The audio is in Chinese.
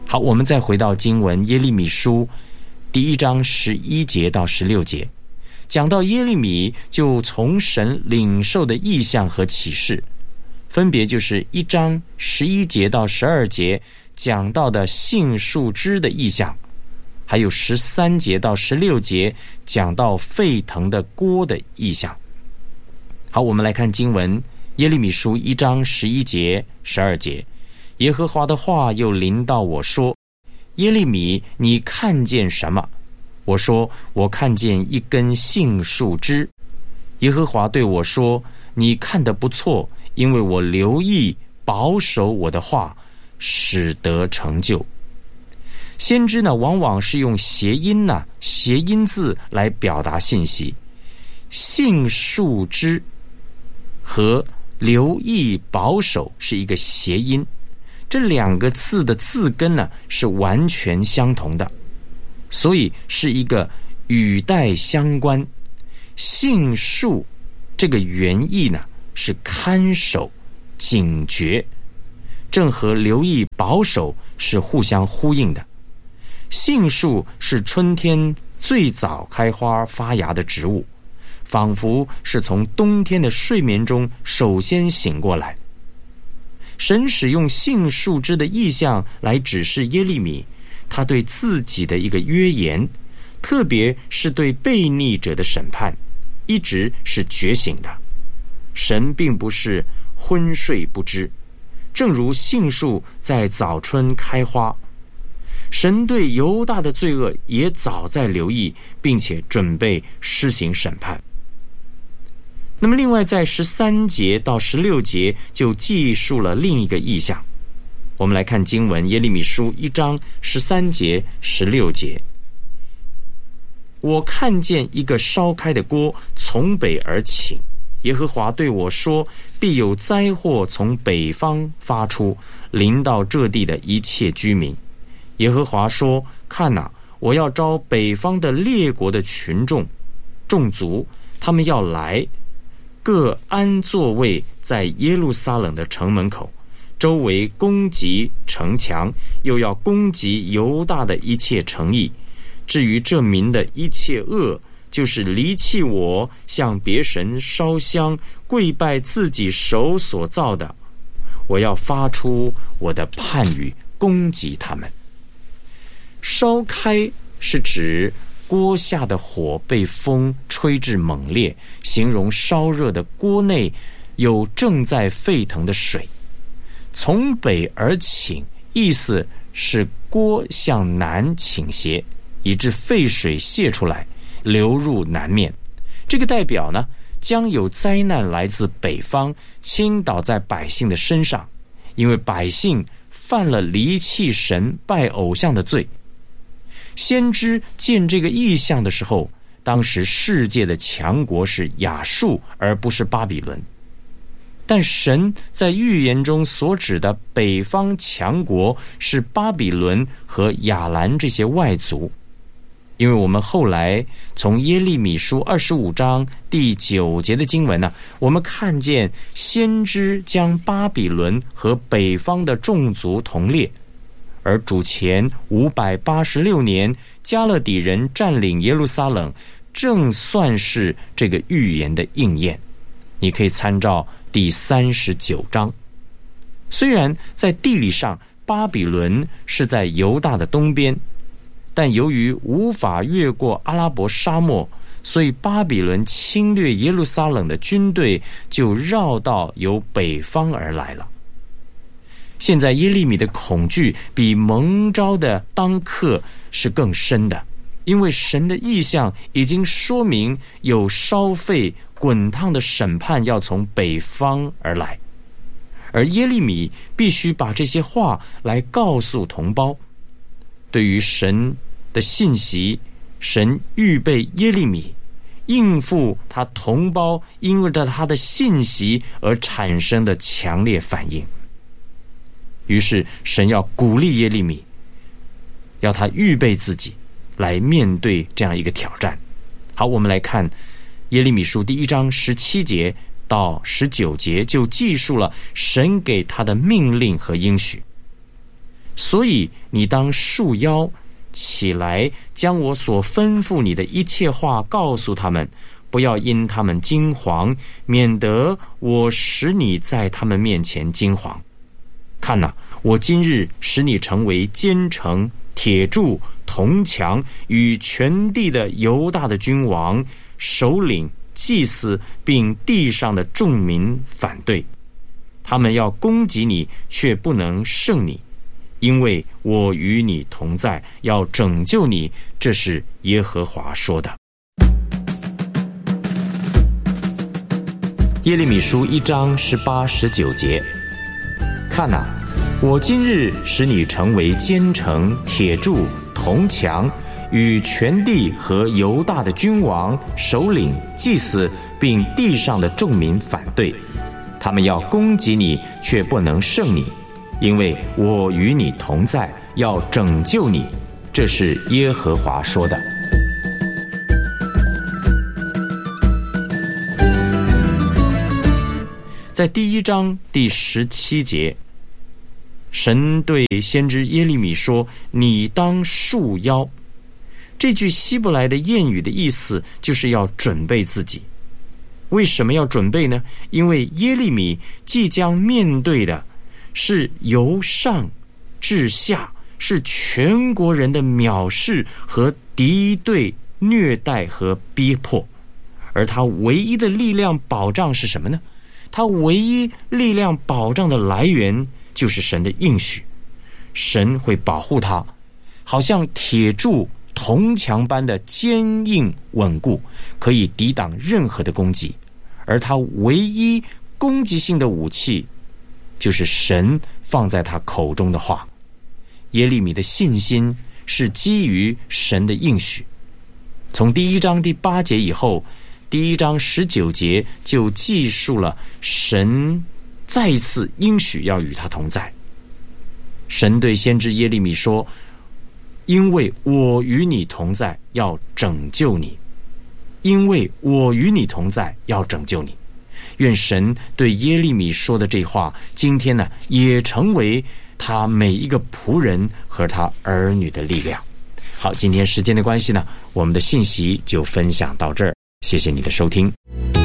好，我们再回到经文耶利米书第1章11节到16节，讲到耶利米就从神领受的异象和启示，分别就是1章11节到12节讲到的杏树枝的异象，还有13节到16节讲到沸腾的锅的异象。好，我们来看经文耶利米书1章11节12节，耶和华的话又临到我说，耶利米，你看见什么？我说，我看见一根杏树枝。耶和华对我说，你看得不错，因为我留意保守我的话，使得成就。先知呢，往往是用谐音谐音字来表达信息。杏树枝和留意保守是一个谐音，这2个字的字根呢是完全相同的，所以是一个语带相关。杏树这个原意呢是看守、警觉，正和留意保守是互相呼应的。杏树是春天最早开花发芽的植物，仿佛是从冬天的睡眠中首先醒过来。神使用杏树枝的意象来指示耶利米他对自己的一个约言，特别是对悖逆者的审判，一直是觉醒的。神并不是昏睡不知，正如杏树在早春开花，神对犹大的罪恶也早在留意，并且准备施行审判。那么另外在13节到16节就记述了另一个意象。我们来看经文耶利米书1章13节16节，我看见一个烧开的锅从北而起，耶和华对我说，必有灾祸从北方发出，临到这地的一切居民。耶和华说，看哪，我要招北方的列国的群众众族，他们要来，各安座位在耶路撒冷的城门口，周围攻击城墙，又要攻击犹大的一切城邑。至于这民的一切恶，就是离弃我，向别神烧香，跪拜自己手所造的，我要发出我的判语，攻击他们。烧开是指锅下的火被风吹至猛烈，形容烧热的锅内有正在沸腾的水。从北而倾，意思是锅向南倾斜，以致沸水泄出来，流入南面。这个代表呢，将有灾难来自北方，倾倒在百姓的身上，因为百姓犯了离弃神、拜偶像的罪。先知见这个异象的时候，当时世界的强国是亚述，而不是巴比伦。但神在预言中所指的北方强国是巴比伦和亚兰这些外族。因为我们后来从耶利米书25章第9节的经文呢，我们看见先知将巴比伦和北方的众族同列，而主前586年加勒底人占领耶路撒冷，正算是这个预言的应验。你可以参照第39章。虽然在地理上巴比伦是在犹大的东边，但由于无法越过阿拉伯沙漠，所以巴比伦侵略耶路撒冷的军队就绕道由北方而来了。现在耶利米的恐惧比蒙召的当刻是更深的，因为神的意象已经说明有烧沸滚烫的审判要从北方而来，而耶利米必须把这些话来告诉同胞。对于神的信息，神预备耶利米应付他同胞因为他的信息而产生的强烈反应。于是神要鼓励耶利米，要他预备自己来面对这样一个挑战。好，我们来看耶利米书第1章17节到19节，就记述了神给他的命令和应许。 所以你当束腰起来，将我所吩咐你的一切话告诉他们，不要因他们惊惶，免得我使你在他们面前惊惶。看哪，我今日使你成为坚城、铁柱、铜墙，与全地的犹大的君王、首领、祭司，并地上的众民反对。他们要攻击你，却不能胜你，因为我与你同在，要拯救你。这是耶和华说的。耶利米书1章18、19节，看哪，我今日使你成为坚城、铁柱、铜墙，与全地和犹大的君王、首领、祭司，并地上的众民反对。他们要攻击你，却不能胜你，因为我与你同在，要拯救你。这是耶和华说的。在第1章第17节，神对先知耶利米说：你当束腰。这句希伯来的谚语的意思就是要准备自己。为什么要准备呢？因为耶利米即将面对的是由上至下，是全国人的藐视和敌对、虐待和逼迫。而他唯一的力量保障是什么呢？他唯一力量保障的来源就是神的应许。神会保护他，好像铁柱、铜墙般的坚硬稳固，可以抵挡任何的攻击。而他唯一攻击性的武器，就是神放在他口中的话。耶利米的信心是基于神的应许。从第1章第8节以后，第1章19节就记述了神再一次应许要与他同在。神对先知耶利米说：因为我与你同在，要拯救你。因为我与你同在，要拯救你。愿神对耶利米说的这话，今天呢，也成为他每一个仆人和他儿女的力量。好，今天时间的关系呢，我们的信息就分享到这儿，谢谢你的收听。